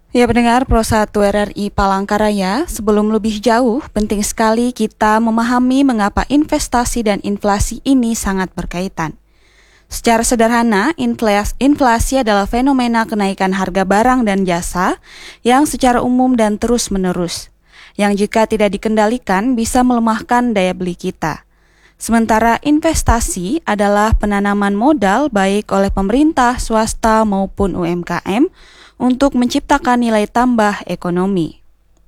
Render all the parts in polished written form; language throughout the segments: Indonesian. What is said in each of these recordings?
Ya pendengar Pro 1 RRI Palangkaraya, sebelum lebih jauh, penting sekali kita memahami mengapa investasi dan inflasi ini sangat berkaitan. Secara sederhana, inflasi adalah fenomena kenaikan harga barang dan jasa yang secara umum dan terus-menerus, yang jika tidak dikendalikan bisa melemahkan daya beli kita. Sementara investasi adalah penanaman modal baik oleh pemerintah, swasta maupun UMKM untuk menciptakan nilai tambah ekonomi.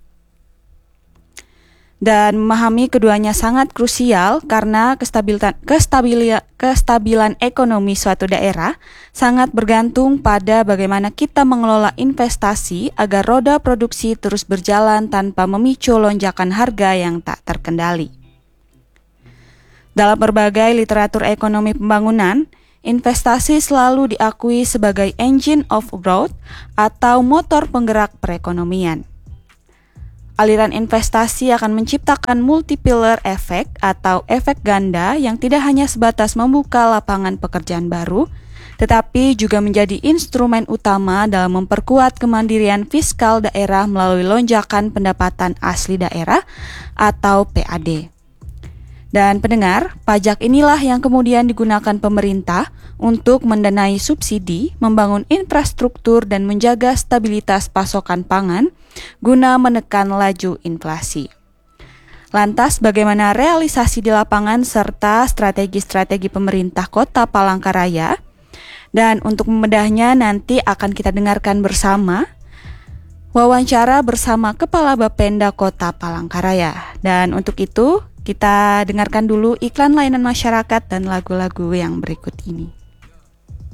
Dan memahami keduanya sangat krusial karena kestabilan ekonomi suatu daerah sangat bergantung pada bagaimana kita mengelola investasi agar roda produksi terus berjalan tanpa memicu lonjakan harga yang tak terkendali. Dalam berbagai literatur ekonomi pembangunan, investasi selalu diakui sebagai engine of growth atau motor penggerak perekonomian. Aliran investasi akan menciptakan multiplier effect atau efek ganda yang tidak hanya sebatas membuka lapangan pekerjaan baru, tetapi juga menjadi instrumen utama dalam memperkuat kemandirian fiskal daerah melalui lonjakan pendapatan asli daerah atau PAD. Dan pendengar, pajak inilah yang kemudian digunakan pemerintah untuk mendanai subsidi, membangun infrastruktur dan menjaga stabilitas pasokan pangan guna menekan laju inflasi. Lantas bagaimana realisasi di lapangan serta strategi-strategi pemerintah Kota Palangkaraya? Dan untuk membedahnya nanti akan kita dengarkan bersama wawancara bersama Kepala Bapenda Kota Palangkaraya. Dan untuk itu kita dengarkan dulu iklan layanan masyarakat dan lagu-lagu yang berikut ini.